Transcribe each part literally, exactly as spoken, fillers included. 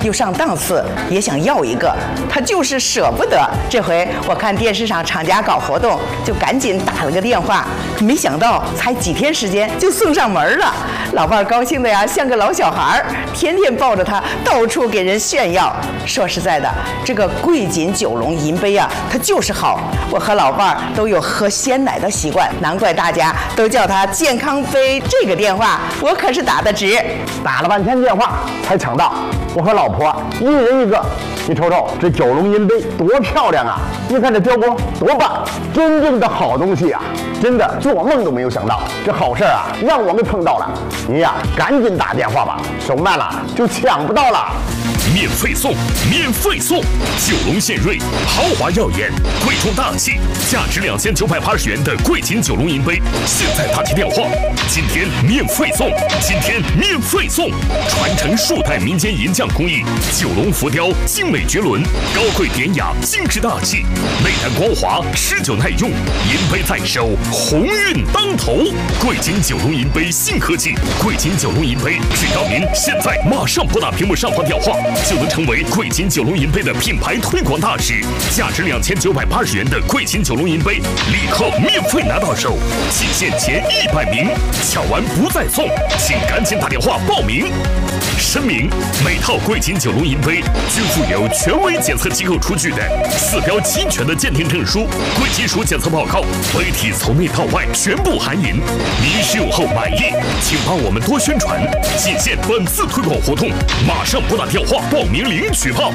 又上档次，也想要一个，他就是舍不得。这回我看电视上厂家搞活动，就赶紧打了个电话，没想到才几天时间就送上门了。老伴儿高兴的呀，像个老小孩儿，天天抱着它到处给人炫耀。说实在的，这个桂锦九龙银杯啊，它就是好。我和老伴儿都有喝鲜奶的习惯，难怪大家都叫它健康杯。这个电话我可是打得值， 打了半天电话才抢到。我和老婆一人一个，你瞅瞅这九龙银杯多漂亮啊！你看这雕工多棒，真正的好东西啊！真的做梦都没有想到，这好事啊让我们碰到了。你呀，赶紧打电话吧，手慢了就抢不到了。 免费送，免费送！九龙献瑞，豪华耀眼，贵重大气，价值两千九百八十元的贵锦九龙银杯，现在打起电话，今天免费送，今天免费送！传承数代民间银匠工艺，九龙浮雕精美绝伦，高贵典雅，精致大气，内胆光滑，持久耐用，银杯在手，鸿运当头。贵锦九龙银杯新科技，贵锦九龙银杯，只要您现在马上拨打屏幕上方电话，就能成为贵锦九龙银杯的品牌推广大使。价值两千九百八十元的贵锦九龙银杯，立刻免费拿到手，仅限前一百名，抢完不再送，请赶紧打电话报名。声明：每套贵锦九龙银杯均附有权威检测机构出具的四标齐全的鉴定证书、贵金属检测报告，杯体从内到外全部含银。您使用后满意，请帮我们多宣传，仅限本次推广活动，马上拨打电话报名领取炮。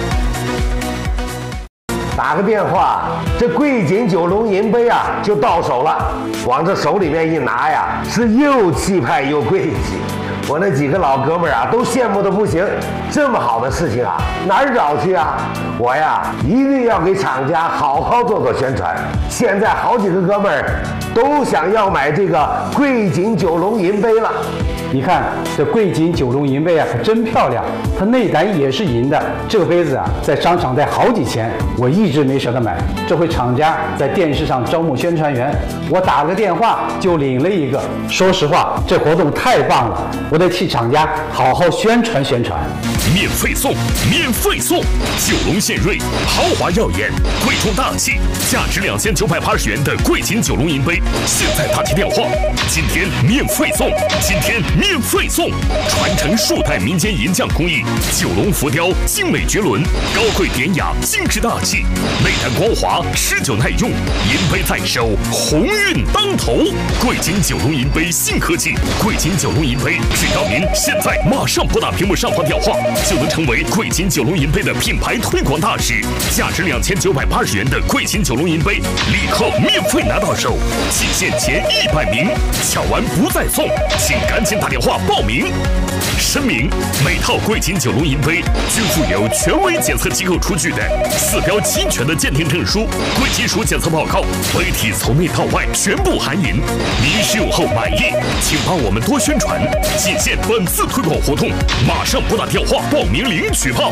打个电话，这贵锦九龙银杯啊就到手了，往这手里面一拿呀，是又气派又贵气。我那几个老哥们儿啊，都羡慕的不行。这么好的事情啊，哪儿找去啊？我呀，一定要给厂家好好做做宣传。现在好几个哥们儿都想要买这个贵锦九龙银杯了。 你看这贵锦九龙银杯啊，可真漂亮，它内胆也是银的。这个杯子啊，在商场得好几千，我一直没舍得买。这回厂家在电视上招募宣传员，我打了个电话就领了一个。说实话，这活动太棒了，我得替厂家好好宣传宣传。 免费送，免费送！九龙献瑞，豪华耀眼，贵重大气，价值两千九百八十元的贵锦九龙银杯，现在打起电话，今天免费送，今天免费送！传承数代民间银匠工艺，九龙浮雕精美绝伦，高贵典雅，精致大气，内胆光滑，持久耐用，银杯在手，鸿运当头。贵锦九龙银杯新科技，贵锦九龙银杯，只要您现在马上拨打屏幕上方电话，就能成为贵锦九龙银杯的品牌推广大使。价值两千九百八十元的贵锦九龙银杯，立刻免费拿到手，仅限前一百名，抢完不再送，请赶紧打电话报名。声明：每套贵锦九龙银杯均附有权威检测机构出具的四标齐全的鉴定证书、贵金属检测报告，杯体从内到外全部含银。您使用后满意，请帮我们多宣传，仅限本次推广活动，马上拨打电话报名领取炮。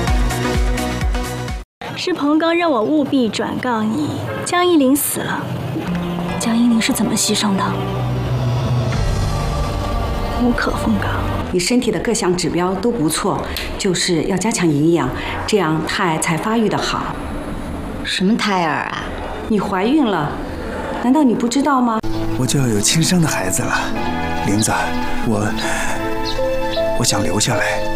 是彭刚让我务必转告你，江一林死了。江一林是怎么牺牲的？无可奉告。 你身体的各项指标都不错，就是要加强营养，这样胎儿才发育的好。 什么胎儿啊？ 你怀孕了，难道你不知道吗？ 我就要有亲生的孩子了，玲子，我我想留下来。